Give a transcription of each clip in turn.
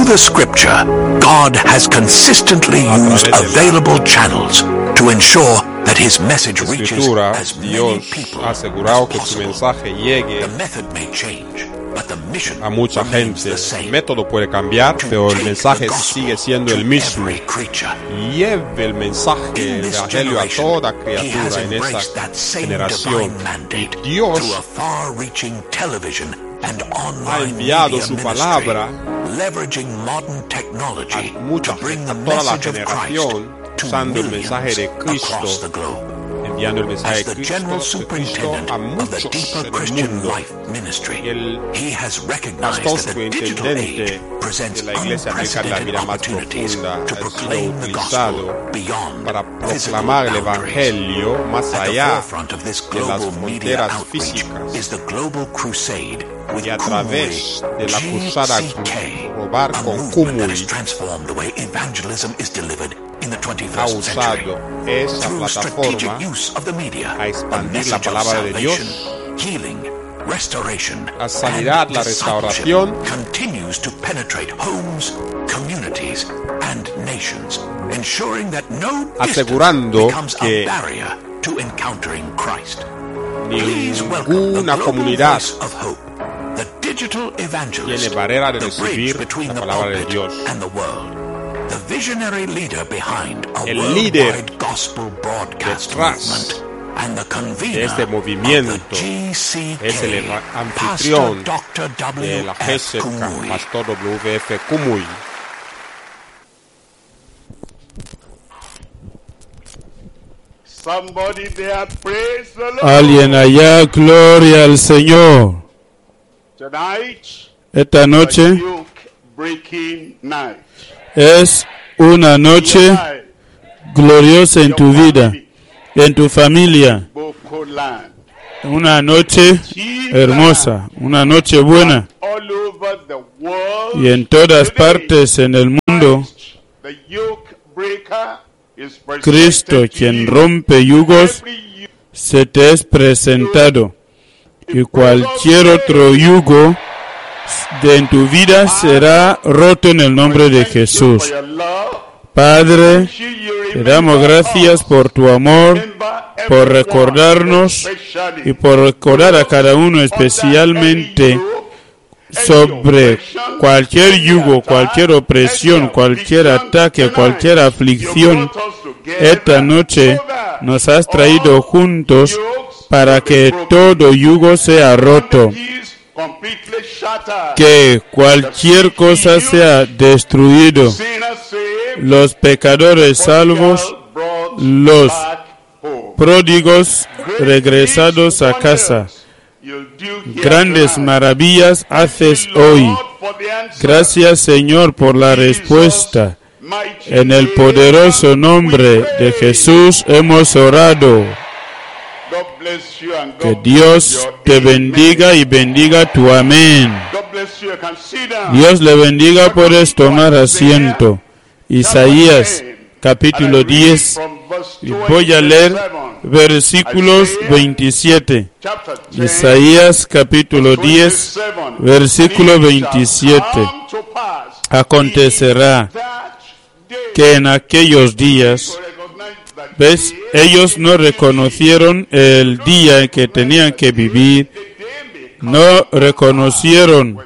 Through the scripture, God has consistently used available channels to ensure that his message reaches as many Dios people ha asegurado que as su possible. mensaje llegue The method may change, but the mission a mucha remains gente. the El same. método puede cambiar, pero el mensaje sigue siendo el mismo. Every creature. Lleve el mensaje, el evangelio a toda criatura en esta generación. Y Dios through a far-reaching television and ha online enviado media su ministry, palabra leveraging modern technology a mucha to bring gente, the a toda la message of Christ generación, to usando el millions mensaje de Cristo, across the globe. enviando el mensaje As de the general Cristo superintendent a of the muchos Deeper en el Christian mundo. Life Ministry, El he has recognized pastor that the digital age superintendente presents de la Iglesia Americana de la unprecedented Vida Más opportunities Profunda to ha sido proclaim the utilizado gospel beyond para physical proclamar el boundaries. evangelio más At the allá forefront of this de las global media fronteras outreach físicas is the global crusade with y a Kumui través de la cruzada GCK, global a con movement that has Kumui transformed the way evangelism is delivered in the ha 21st century. usado esa Through strategic plataforma use of the media, a expandir the la message of palabra de Dios, salvation, healing, restoration, la sanidad, and la discipleship restauración, continues to penetrate homes, communities, and nations, ensuring that no asegurando distance becomes que a barrier to encountering Christ. Please welcome the ninguna global comunidad voice of hope, the digital evangelist, tiene barrera de the bridge recibir between la the palabra de pulpit Dios. and the world, the visionary leader behind a El líder worldwide gospel broadcast detrás movement, and the de convener este movimiento of the GCK, es el anfitrión Pastor Dr. de la W.F. GCK, Kumui. Pastor W.F. Kumui. Somebody there, praise the Lord. Alguien allá, gloria al Señor. Tonight, Esta a noche yoke breaking night. es una noche Tonight, gloriosa en tu vida, en tu familia. Boko land. Una noche hermosa, una noche buena. All over the world. Y en todas today, partes en el mundo, the yoke breaker is presented Cristo, to quien you. rompe yugos, Every yoke se te es presentado. Y cualquier otro yugo en tu vida será roto en el nombre de Jesús. for your love. Padre, You te damos gracias por tu amor, por recordarnos y por recordar a cada uno especialmente sobre cualquier yugo, cualquier opresión, cualquier ataque, cualquier aflicción. Esta noche nos has traído juntos para que todo yugo sea roto, que cualquier cosa sea destruido, los pecadores salvos, los pródigos regresados a casa. Grandes maravillas haces hoy. Gracias, Señor, por la respuesta. En el poderoso nombre de Jesús hemos orado. Que Dios te bendiga y bendiga tu amén. Dios le bendiga. Puedes tomar asiento. Isaías capítulo 10. Y voy a leer versículos 27. Isaías capítulo 10, versículo 27. Acontecerá que en aquellos días, ¿ves? Ellos no reconocieron el día en que tenían que vivir, no reconocieron.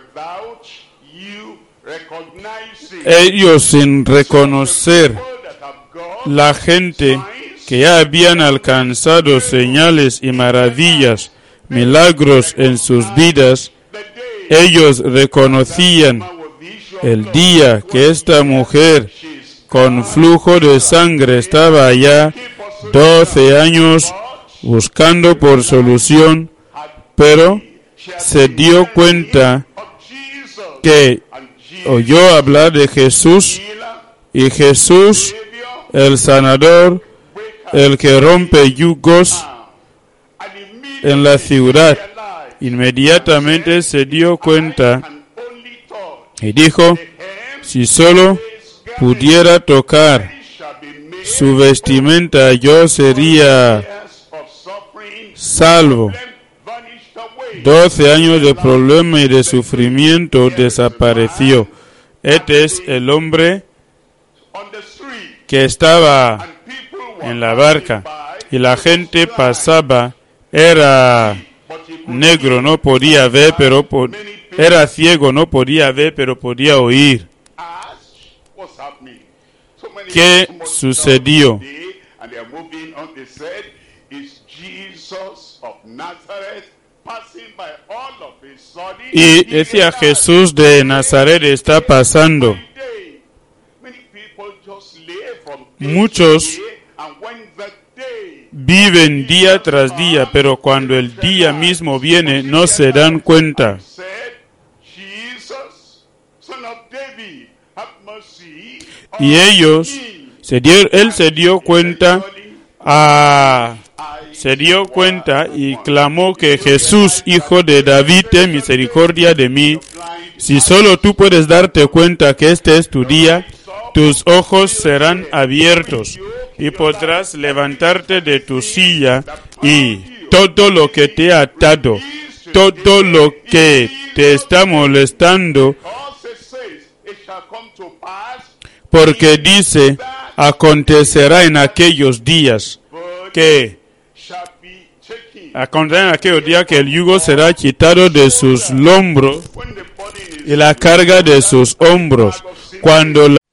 Ellos, sin reconocer la gente que ya habían alcanzado señales y maravillas, milagros en sus vidas, ellos reconocían el día que esta mujer con flujo de sangre estaba allá 12 años buscando por solución, pero se dio cuenta que oyó hablar de Jesús, y Jesús, el sanador, el que rompe yugos en la ciudad, inmediatamente se dio cuenta y dijo: si solo pudiera tocar su vestimenta, yo sería salvo. 12 años de problema y de sufrimiento desapareció. Este es el hombre on the street, que estaba and people were en la barca passing by, y la gente pasaba. Era but he could negro, no podía ver, pero era ciego, no podía ver, pero podía oír. ask what's happening. So many ¿Qué people sucedió? today, and they are moving on. They said, "Is Jesus of Nazareth passing by all of a sudden?" Y decía, Jesús de Nazaret está pasando. Many people just live from day Muchos to day, and when the day viven día tras día, pero cuando el día mismo viene no se dan cuenta. said, "Jesus, Son of David, have mercy on Y ellos, me." él se dio cuenta y clamó que Jesús, hijo de David, ten misericordia de mí. Si solo tú puedes darte cuenta que este es tu día, tus ojos serán abiertos y podrás levantarte de tu silla y todo lo que te ha atado, todo lo que te está molestando, Also says, "It shall come to pass porque dice, acontecerá en aquellos días que shall be taken." acontecerá en aquellos días que el yugo será quitado de sus hombros When the body is y la carga de sus hombros. Cuando